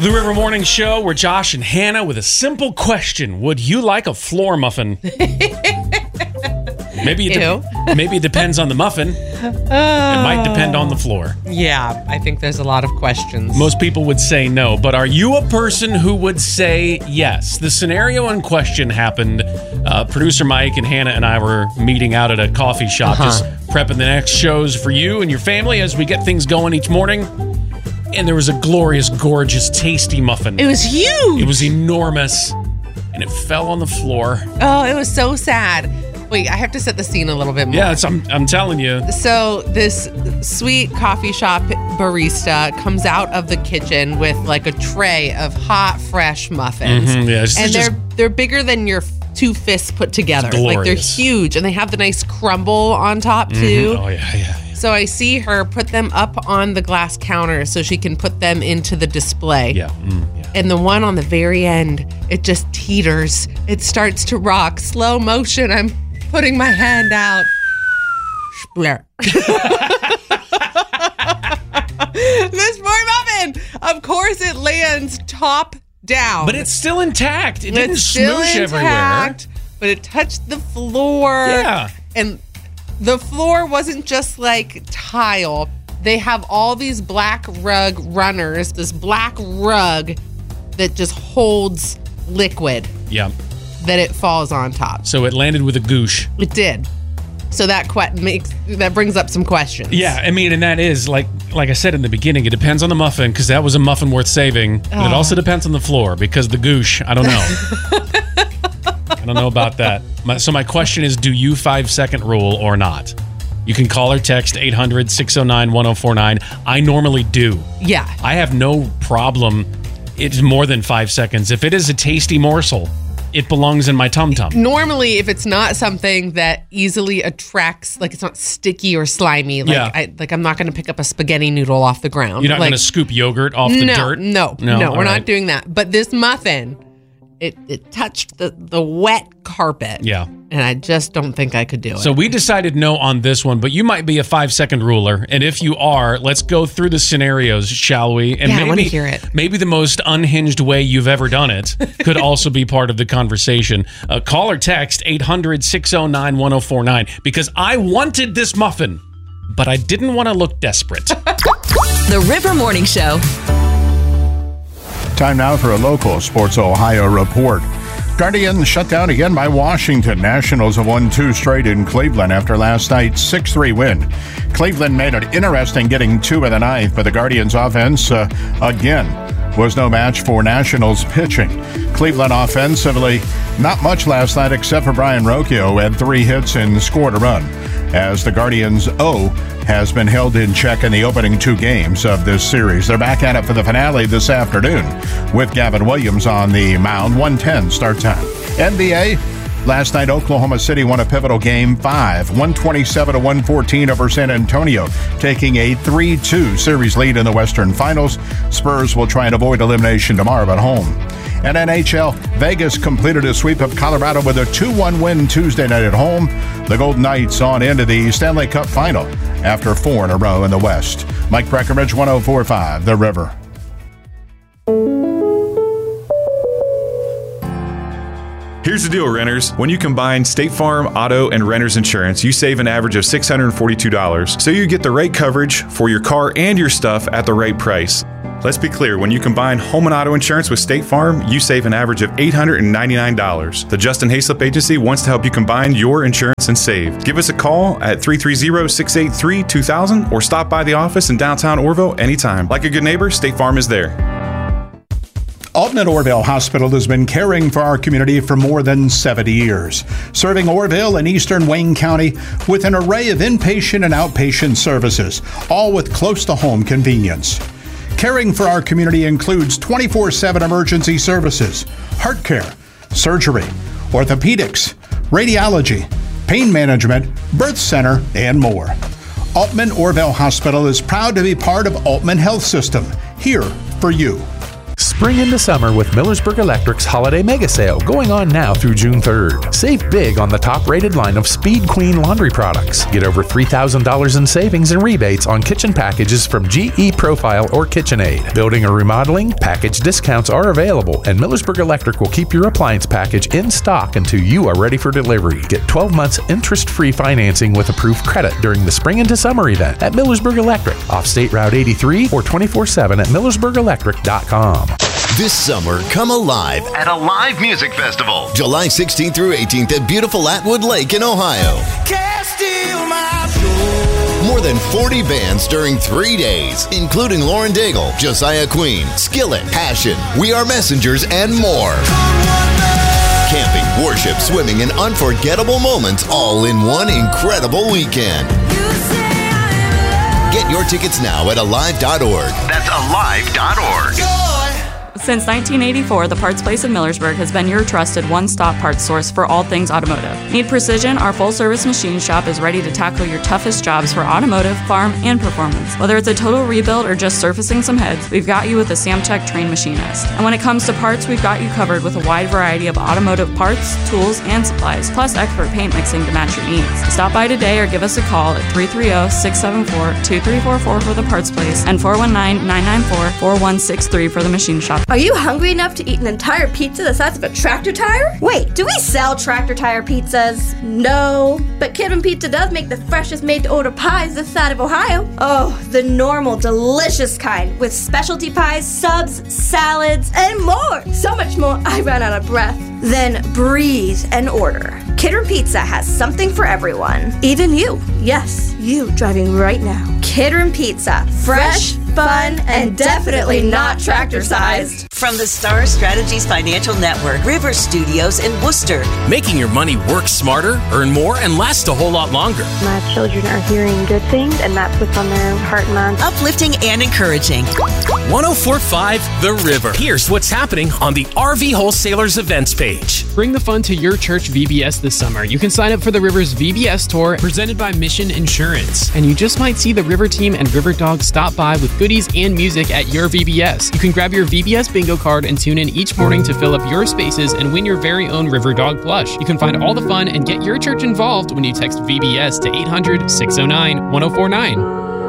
The River Morning Show, where Josh and Hannah with a simple question. Would you like a floor muffin? Maybe it depends on the muffin. It might depend on the floor. Yeah, I think there's a lot of questions. Most people would say no, but are you a person who would say yes? The scenario in question happened. Producer Mike and Hannah and I were meeting out at a coffee shop, just prepping the next shows for you and your family as we get things going each morning. And there was a glorious, gorgeous, tasty muffin. It was huge. It was enormous, and it fell on the floor. Oh, it was so sad. Wait, I have to set the scene a little bit more. Yeah, I'm telling you. So this sweet coffee shop barista comes out of the kitchen with like a tray of hot, fresh muffins. Mm-hmm, yeah, and they're bigger than your two fists put together. Glorious. Like they're huge, and they have the nice crumble on top too. Oh yeah. So I see her put them up on the glass counter so she can put them into the display. Yeah. And the one on the very end, it just teeters. It starts to rock. Slow motion. I'm putting my hand out. Splur. This poor muffin. Of course it lands top down. But it's still intact. It didn't smoosh everywhere. But it touched the floor. Yeah. And the floor wasn't just like tile. They have all these black rug runners, this black rug that just holds liquid. Yeah. That it falls on top. So it landed with a goosh. It did. So that brings up some questions. Yeah, I mean, and that is, like I said in the beginning, it depends on the muffin, because that was a muffin worth saving. But it also depends on the floor, because the goosh, I don't know. I don't know about that. So my question is, do you 5-second rule or not? You can call or text 800-609-1049. I normally do. Yeah. I have no problem. It's more than 5 seconds. If it is a tasty morsel, it belongs in my tum-tum. Normally, if it's not something that easily attracts, like it's not sticky or slimy, like I'm not going to pick up a spaghetti noodle off the ground. You're not going to scoop yogurt off the dirt? No, we're not doing that. But this muffin, it touched the wet carpet. Yeah. And I just don't think I could do it. So we decided no on this one, but you might be a 5-second ruler. And if you are, let's go through the scenarios, shall we? And I want to hear it. Maybe the most unhinged way you've ever done it could also be part of the conversation. Call or text 800-609-1049, because I wanted this muffin, but I didn't want to look desperate. The River Morning Show. Time now for a local Sports Ohio report. Guardians shut down again by Washington. Nationals have won 2 straight in Cleveland after last night's 6-3 win. Cleveland made it interesting getting 2 in the ninth, but the Guardians' offense, again, was no match for Nationals pitching. Cleveland offensively, not much last night except for Brian Rocchio, who had 3 hits and scored a run, as the Guardians' O has been held in check in the opening 2 games of this series. They're back at it for the finale this afternoon with Gavin Williams on the mound. 1:10 start time. NBA, last night Oklahoma City won a pivotal Game 5, 127-114 over San Antonio, taking a 3-2 series lead in the Western Finals. Spurs will try and avoid elimination tomorrow at home. And NHL, Vegas completed a sweep of Colorado with a 2-1 win Tuesday night at home. The Golden Knights on into the Stanley Cup final after 4 in a row in the West. Mike Breckenridge, 104.5 The River. Here's the deal, renters. When you combine State Farm, auto, and renter's insurance, you save an average of $642. So you get the right coverage for your car and your stuff at the right price. Let's be clear, when you combine home and auto insurance with State Farm, you save an average of $899. The Justin Hayslip Agency wants to help you combine your insurance and save. Give us a call at 330-683-2000 or stop by the office in downtown Orville anytime. Like a good neighbor, State Farm is there. Altman Orville Hospital has been caring for our community for more than 70 years, serving Orville and eastern Wayne County with an array of inpatient and outpatient services, all with close-to-home convenience. Caring for our community includes 24/7 emergency services, heart care, surgery, orthopedics, radiology, pain management, birth center, and more. Altman Orville Hospital is proud to be part of Altman Health System, here for you. Spring into summer with Millersburg Electric's Holiday Mega Sale going on now through June 3rd. Save big on the top-rated line of Speed Queen laundry products. Get over $3,000 in savings and rebates on kitchen packages from GE Profile or KitchenAid. Building or remodeling? Package discounts are available, and Millersburg Electric will keep your appliance package in stock until you are ready for delivery. Get 12 months interest-free financing with approved credit during the Spring into Summer event at Millersburg Electric, off State Route 83 or 24/7 at millersburgelectric.com. This summer, come alive at a live music festival. July 16th through 18th at beautiful Atwood Lake in Ohio. More than 40 bands during 3 days, including Lauren Daigle, Josiah Queen, Skillet, Passion, We Are Messengers, and more. Camping, worship, swimming, and unforgettable moments all in one incredible weekend. Get your tickets now at alive.org. That's alive.org. Since 1984, the Parts Place of Millersburg has been your trusted one-stop parts source for all things automotive. Need precision? Our full-service machine shop is ready to tackle your toughest jobs for automotive, farm, and performance. Whether it's a total rebuild or just surfacing some heads, we've got you with a Samtech trained machinist. And when it comes to parts, we've got you covered with a wide variety of automotive parts, tools, and supplies, plus expert paint mixing to match your needs. Stop by today or give us a call at 330-674-2344 for the Parts Place and 419-994-4163 for the machine shop. Are you hungry enough to eat an entire pizza the size of a tractor tire? Wait, do we sell tractor tire pizzas? No, but Kidman Pizza does make the freshest made-to-order pies this side of Ohio. Oh, the normal, delicious kind, with specialty pies, subs, salads, and more. So much more, I ran out of breath. Then breathe and order. Kidman Pizza has something for everyone. Even you. Yes, you driving right now. Kidman Pizza. Fresh, fun, and definitely not tractor-sized. From the Star Strategies Financial Network, River Studios in Worcester. Making your money work smarter, earn more, and last a whole lot longer. My children are hearing good things, and that's what's on their heart and mind. Uplifting and encouraging. 104.5 The River. Here's what's happening on the RV Wholesalers events page. Bring the fun to your church VBS this summer. You can sign up for the River's VBS tour presented by Mission Insurance. And you just might see the River team and River Dog stop by with goodies and music at your VBS. You can grab your VBS bingo card and tune in each morning to fill up your spaces and win your very own River Dog plush. You can find all the fun and get your church involved when you text VBS to 800-609-1049.